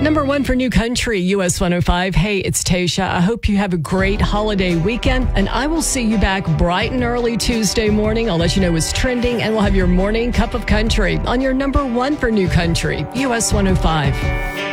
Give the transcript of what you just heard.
Number one for New Country, US 105. Hey, it's Tasha. I hope you have a great holiday weekend, and I will see you back bright and early Tuesday morning. I'll let you know what's trending, and we'll have your morning cup of country on your number one for New Country, US 105.